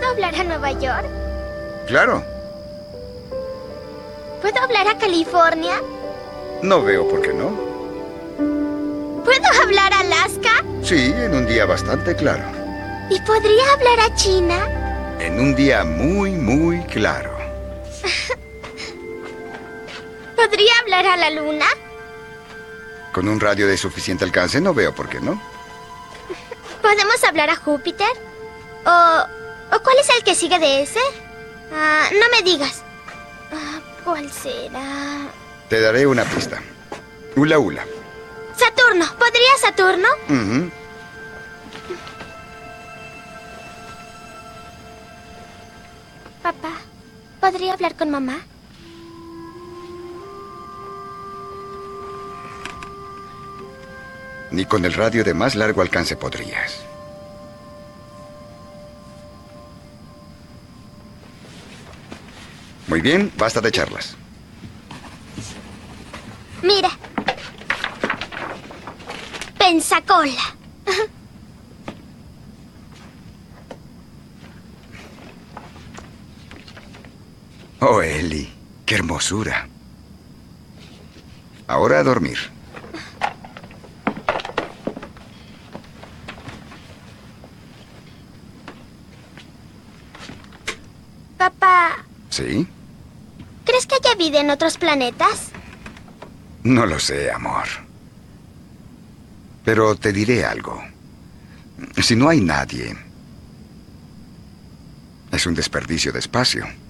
¿Puedo hablar a Nueva York? Claro. ¿Puedo hablar a California? No veo por qué no. ¿Puedo hablar a Alaska? Sí, en un día bastante claro. ¿Y podría hablar a China? En un día muy, muy claro. ¿Podría hablar a la Luna? Con un radio de suficiente alcance no veo por qué no. ¿Podemos hablar a Júpiter? ¿O cuál es el que sigue de ese? No me digas. ¿Cuál será? Te daré una pista. Hula hula. Saturno. ¿Podría Saturno? Ujú. Papá, ¿podría hablar con mamá? Ni con el radio de más largo alcance podrías. Muy bien, basta de charlas. Mira. Pensacola. Oh, Ellie, qué hermosura. Ahora a dormir. Papá, ¿Sí? ¿crees que haya vida en otros planetas? No lo sé, amor. Pero te diré algo. Si no hay nadie, es un desperdicio de espacio.